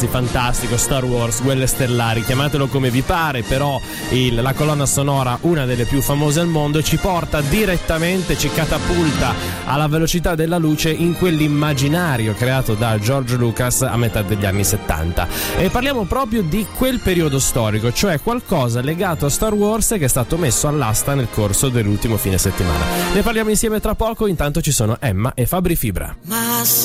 ragazzi, fantastico. Star Wars, Guerre Stellari, chiamatelo come vi pare, però la colonna sonora, una delle più famose al mondo, ci porta direttamente, ci catapulta alla velocità della luce in quell'immaginario creato da George Lucas a metà degli anni 70. E parliamo proprio di quel periodo storico, cioè qualcosa legato a Star Wars che è stato messo all'asta nel corso dell'ultimo fine settimana. Ne parliamo insieme tra poco, intanto ci sono Emma e Fabri Fibra.